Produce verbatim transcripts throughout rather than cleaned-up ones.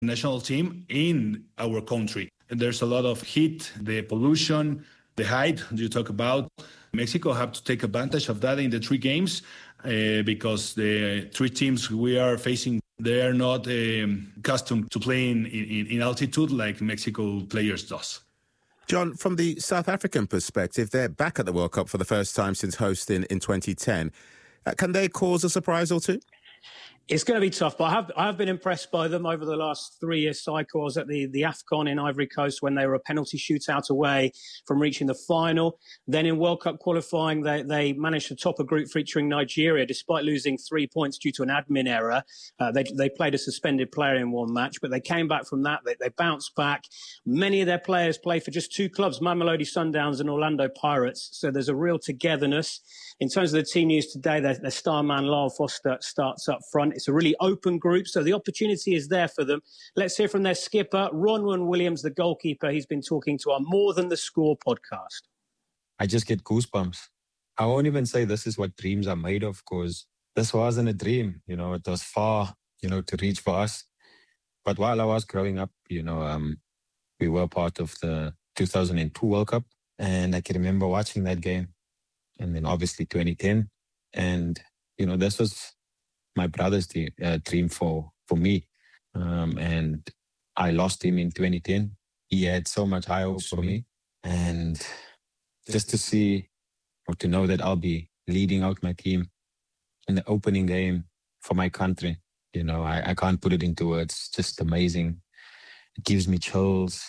national team in our country. And there's a lot of heat, the pollution, the height you talk about. Mexico have to take advantage of that in the three games uh, because the three teams we are facing, they are not um, accustomed to playing in, in altitude like Mexico players does. John, from the South African perspective, they're back at the World Cup for the first time since hosting in twenty ten. Uh, can they cause a surprise or two? It's going to be tough, but I have I have been impressed by them over the last three-year cycle. I was at the, the AFCON in Ivory Coast when they were a penalty shootout away from reaching the final. Then in World Cup qualifying, they, they managed to top a group featuring Nigeria, despite losing three points due to an admin error. Uh, they, they played a suspended player in one match, but they came back from that. They, they bounced back. Many of their players play for just two clubs, Mamelodi Sundowns and Orlando Pirates. So there's a real togetherness. In terms of the team news today, their, their star man, Lyle Foster, starts up front. It's a really open group, so the opportunity is there for them. Let's hear from their skipper, Ronwen Williams, the goalkeeper. He's been talking to our More Than the Score podcast. I just get goosebumps. I won't even say this is what dreams are made of, because this wasn't a dream. You know, it was far, you know, to reach for us. But while I was growing up, you know, um, we were part of the two thousand two World Cup, and I can remember watching that game. And then obviously twenty ten. And, you know, this was my brother's de- uh, dream for, for me. Um, and I lost him in twenty ten. He had so much high hopes for me. And just to see or to know that I'll be leading out my team in the opening game for my country, you know, I, I can't put it into words. It's just amazing. It gives me chills.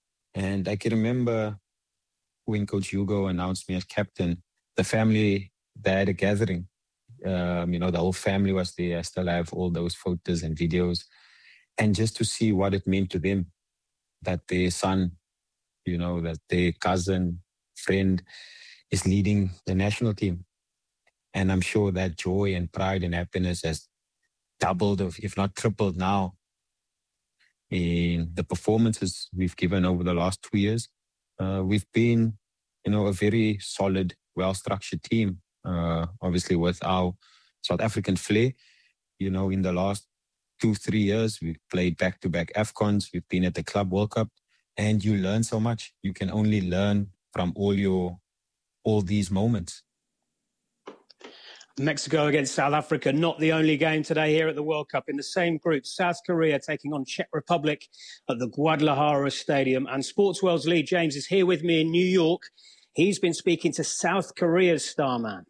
And I can remember when Coach Hugo announced me as captain, the family, they had a gathering. Um, you know, the whole family was there. I still have all those photos and videos. And just to see what it meant to them, that their son, you know, that their cousin, friend is leading the national team. And I'm sure that joy and pride and happiness has doubled, if not tripled now in the performances we've given over the last two years. Uh, we've been, you know, a very solid, well-structured team, uh, obviously with our South African flair. You know, in the last two, three years, we've played back-to-back AFCONs. We've been at the Club World Cup, and you learn so much. You can only learn from all your, all these moments. Mexico against South Africa, not the only game today here at the World Cup. In the same group, South Korea taking on Czech Republic at the Guadalajara Stadium. And Sports World's Lee James is here with me in New York. He's been speaking to South Korea's star man.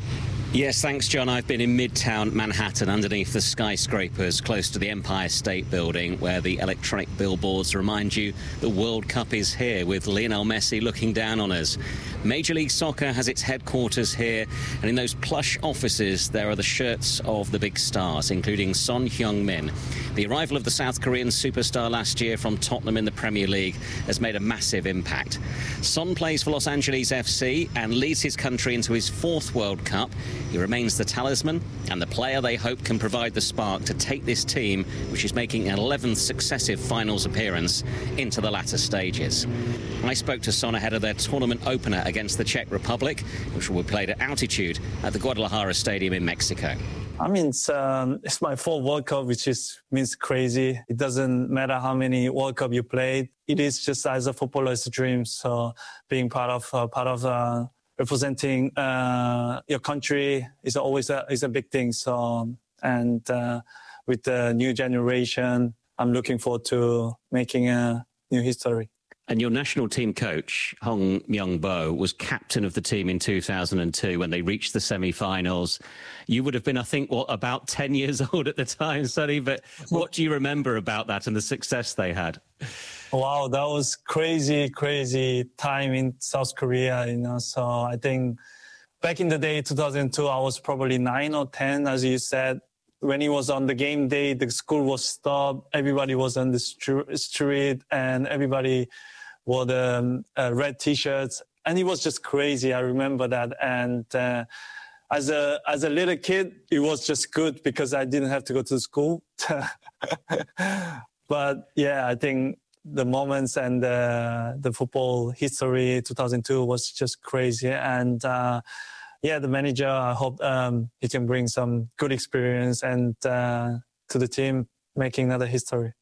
Yes, thanks, John. I've been in Midtown Manhattan underneath the skyscrapers close to the Empire State Building, where the electronic billboards remind you the World Cup is here, with Lionel Messi looking down on us. Major League Soccer has its headquarters here, and in those plush offices there are the shirts of the big stars, including Son Heung-min. The arrival of the South Korean superstar last year from Tottenham in the Premier League has made a massive impact. Son plays for Los Angeles F C and leads his country into his fourth World Cup. He remains the talisman and the player they hope can provide the spark to take this team, which is making an eleventh successive finals appearance, into the latter stages. I spoke to Son ahead of their tournament opener against the Czech Republic, which will be played at altitude at the Guadalajara Stadium in Mexico. I mean, it's, um, it's my fourth World Cup, which is means crazy. It doesn't matter how many World Cup you played. It is just, as a footballer, it's a dream. So being part of uh, part of uh, representing uh, your country is always a, is a big thing. So, and uh, with the new generation, I'm looking forward to making a new history. And your national team coach, Hong Myung-bo, was captain of the team in two thousand two when they reached the semi-finals. You would have been, I think, what, about ten years old at the time, Sonny, but what do you remember about that and the success they had? Wow, that was crazy, crazy time in South Korea, you know. So I think back in the day, two thousand two, I was probably nine or ten, as you said. When it was on the game day, the school was stopped. Everybody was on the street, and everybody wore the um, uh, red T-shirts, and it was just crazy. I remember that. And uh, as a as a little kid, it was just good because I didn't have to go to school. But yeah, I think the moments and uh, the football history, two thousand two, was just crazy. And uh, yeah, the manager, I hope um, he can bring some good experience and uh, to the team, making another history.